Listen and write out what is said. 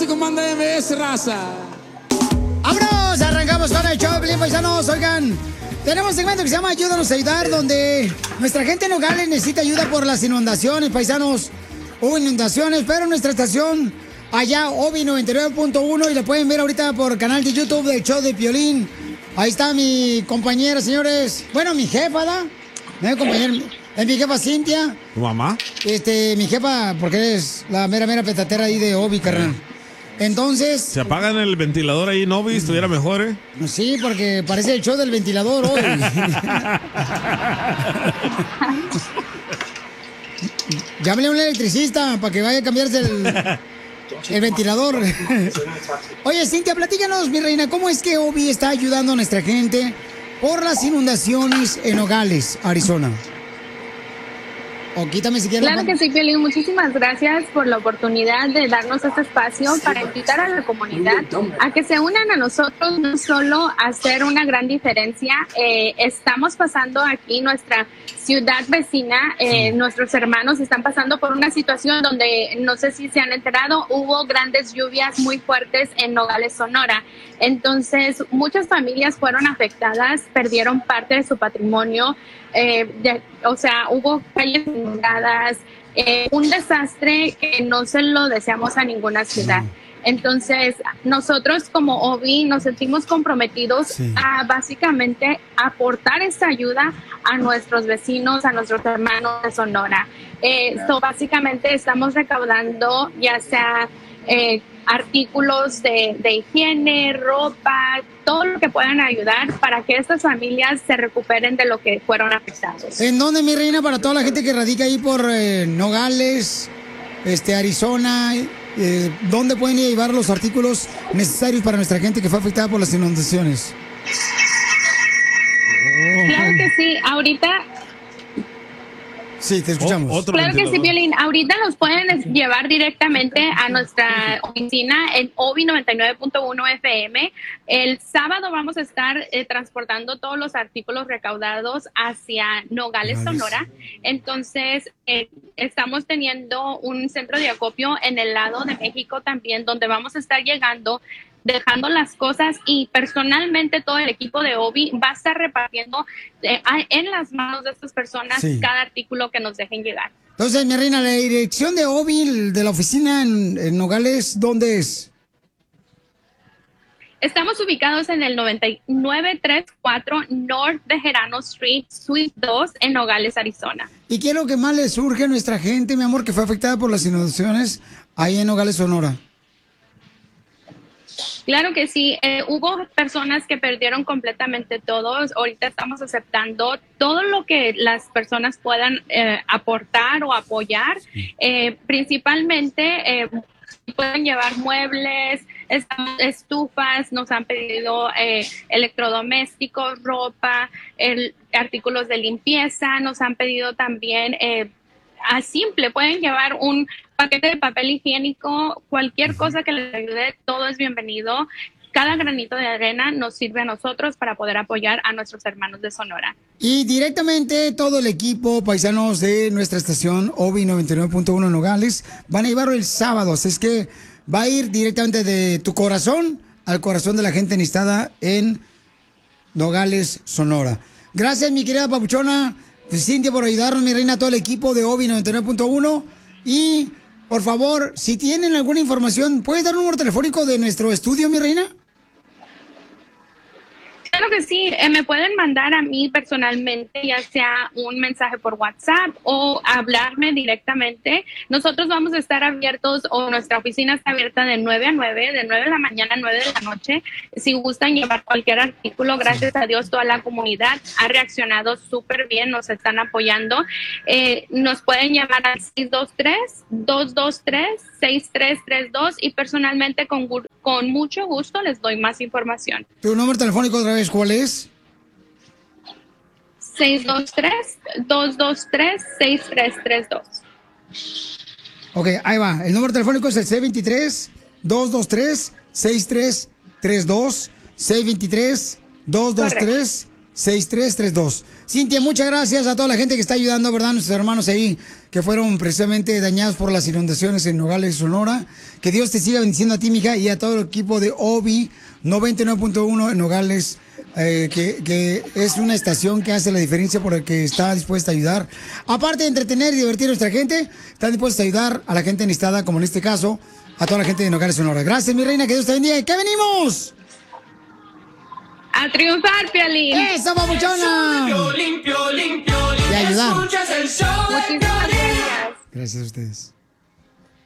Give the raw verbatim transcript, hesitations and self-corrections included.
con Banda M S, raza. ¡Vámonos! Arrancamos con el show de Piolín, paisanos. Oigan, tenemos un segmento que se llama Ayúdanos a Ayudar, donde nuestra gente en Nogales necesita ayuda por las inundaciones, paisanos. Hubo inundaciones, pero nuestra estación, allá, Obi noventa y nueve punto uno, y la pueden ver ahorita por el canal de YouTube del show de Piolín. Ahí está mi compañera, señores. Bueno, mi jefa, ¿da? Mi compañera, es mi jefa Cintia. ¿Tu mamá? Este, mi jefa, porque es la mera, mera petatera ahí de Obi, carnal. Entonces... Se apagan el ventilador ahí, ¿no? Estuviera mejor, ¿eh? Sí, porque parece el show del ventilador hoy. Llámale a un electricista para que vaya a cambiarse el, el ventilador. Oye, Cintia, platícanos, mi reina, ¿cómo es que Obi está ayudando a nuestra gente por las inundaciones en Nogales, Arizona? O quítame si quieres. Claro que sí, Piolín. Muchísimas gracias por la oportunidad de darnos este espacio para invitar a la comunidad a que se unan a nosotros, no solo a hacer una gran diferencia. Eh, estamos pasando aquí nuestra ciudad vecina, eh, nuestros hermanos están pasando por una situación donde, no sé si se han enterado, hubo grandes lluvias muy fuertes en Nogales, Sonora. Entonces, muchas familias fueron afectadas, perdieron parte de su patrimonio. Eh, de, o sea, hubo calles inundadas, eh, un desastre que no se lo deseamos a ninguna ciudad. Entonces, nosotros como Obi nos sentimos comprometidos sí. a básicamente aportar esta ayuda a nuestros vecinos, a nuestros hermanos de Sonora. Eh, so, básicamente estamos recaudando ya sea eh, artículos de, de higiene, ropa, todo lo que puedan ayudar para que estas familias se recuperen de lo que fueron afectados. ¿En dónde, mi reina, para toda la gente que radica ahí por eh, Nogales, este, Arizona, eh, dónde pueden llevar los artículos necesarios para nuestra gente que fue afectada por las inundaciones? Claro que sí, ahorita... Sí, te escuchamos. O, claro que sí, Piolín. Ahorita nos pueden llevar directamente a nuestra oficina en Obi noventa y nueve punto uno F M. El sábado vamos a estar eh, transportando todos los artículos recaudados hacia Nogales, Sonora. Entonces, eh, estamos teniendo un centro de acopio en el lado de México también, donde vamos a estar llegando, dejando las cosas, y personalmente todo el equipo de Obi va a estar repartiendo eh, en las manos de estas personas sí. cada artículo que nos dejen llegar. Entonces, mi reina, la dirección de Obi, de la oficina en, en Nogales, ¿dónde es? Estamos ubicados en el noventa y nueve treinta y cuatro North Bejarano Street, Suite dos, en Nogales, Arizona. ¿Y qué es lo que más le surge a nuestra gente, mi amor, que fue afectada por las inundaciones ahí en Nogales, Sonora? Claro que sí, eh, hubo personas que perdieron completamente todo. Ahorita estamos aceptando todo lo que las personas puedan eh, aportar o apoyar. Eh, principalmente eh, pueden llevar muebles, estufas, nos han pedido eh, electrodomésticos, ropa, el, artículos de limpieza, nos han pedido también... Eh, a simple, pueden llevar un paquete de papel higiénico, cualquier cosa que les ayude, todo es bienvenido. Cada granito de arena nos sirve a nosotros para poder apoyar a nuestros hermanos de Sonora. Y directamente todo el equipo, paisanos de nuestra estación Obi noventa y nueve punto uno Nogales, van a llevarlo el sábado, así es que va a ir directamente de tu corazón al corazón de la gente necesitada en Nogales, Sonora. Gracias, mi querida papuchona Cintia, por ayudarnos, mi reina, todo el equipo de Obi noventa y nueve punto uno. Y, por favor, si tienen alguna información, ¿puedes dar un número telefónico de nuestro estudio, mi reina? Claro que sí, eh, me pueden mandar a mí personalmente, ya sea un mensaje por WhatsApp o hablarme directamente. Nosotros vamos a estar abiertos, o nuestra oficina está abierta de nueve a nueve, de nueve de la mañana a nueve de la noche. Si gustan llevar cualquier artículo, gracias a Dios toda la comunidad ha reaccionado súper bien, nos están apoyando. Eh, nos pueden llamar al seis dos tres, dos dos tres, seis tres tres dos y personalmente con, con mucho gusto les doy más información. ¿Tu número telefónico otra vez cuál es? seis dos tres, dos dos tres, seis tres tres dos. Ok, ahí va. El número telefónico es el seis dos tres, dos dos tres, seis tres tres dos. seis dos tres, dos dos tres, seis tres tres dos. Cintia, muchas gracias a toda la gente que está ayudando, ¿verdad? Nuestros hermanos ahí que fueron precisamente dañados por las inundaciones en Nogales, Sonora. Que Dios te siga bendiciendo a ti, mija, y a todo el equipo de Obi noventa y nueve punto uno en Nogales, eh, que, que es una estación que hace la diferencia por el que está dispuesta a ayudar. Aparte de entretener y divertir a nuestra gente, está dispuesta a ayudar a la gente necesitada, como en este caso, a toda la gente de Nogales, Sonora. Gracias, mi reina, que Dios te bendiga. ¿Y qué venimos? A triunfar, Piolín. ¡Eso, papuchona! Y a ayudar. Muchísimas gracias. Gracias a ustedes.